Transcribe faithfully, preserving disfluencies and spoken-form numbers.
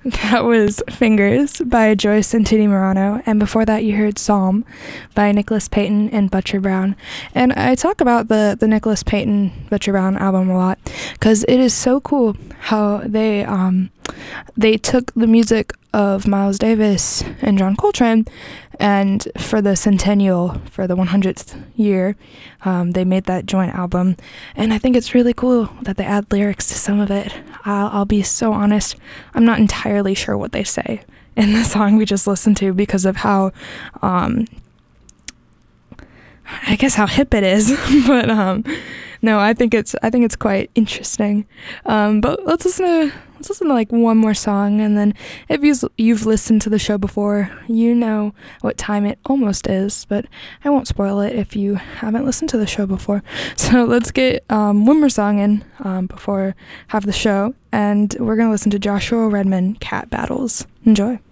That was Fingers by Joyce and Titty Morano, and before that you heard Psalm by Nicholas Payton and Butcher Brown. And I talk about the, the Nicholas Payton Butcher Brown album a lot because it is so cool how they um they took the music of Miles Davis and John Coltrane, and for the centennial, for the one hundredth year, um, they made that joint album. And I think it's really cool that they add lyrics to some of it. I'll, I'll be so honest, I'm not entirely sure what they say in the song we just listened to because of how, um, I guess how hip it is. but um, no, I think it's I think it's quite interesting. Um, but let's listen to let's listen to like one more song, and then if you've, you've listened to the show before, you know what time it almost is. But I won't spoil it if you haven't listened to the show before. So let's get um, one more song in um, before have the show, and we're gonna listen to Joshua Redman, Cat Battles. Enjoy.